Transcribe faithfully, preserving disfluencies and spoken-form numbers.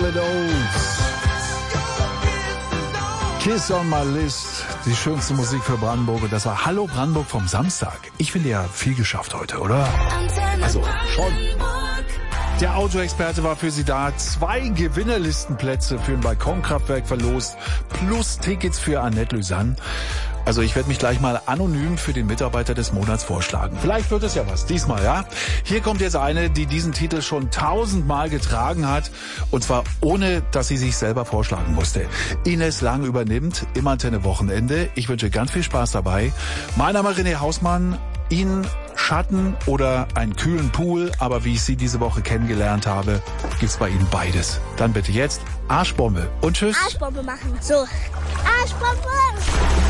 Solid Oats. Kiss on my list. Die schönste Musik für Brandenburg. Und das war Hallo Brandenburg vom Samstag. Ich finde ja viel geschafft heute, oder? Also schon. Der Autoexperte war für Sie da. Zwei Gewinnerlistenplätze für ein Balkonkraftwerk verlost. Plus Tickets für Annette Lausanne. Also ich werde mich gleich mal anonym für den Mitarbeiter des Monats vorschlagen. Vielleicht wird es ja was, diesmal, ja? Hier kommt jetzt eine, die diesen Titel schon tausendmal getragen hat. Und zwar ohne, dass sie sich selber vorschlagen musste. Ines Lang übernimmt im Antenne Wochenende. Ich wünsche ganz viel Spaß dabei. Mein Name ist René Hausmann. Ihnen Schatten oder einen kühlen Pool. Aber wie ich Sie diese Woche kennengelernt habe, gibt's bei Ihnen beides. Dann bitte jetzt Arschbombe und tschüss. Arschbombe machen. So. Arschbombe.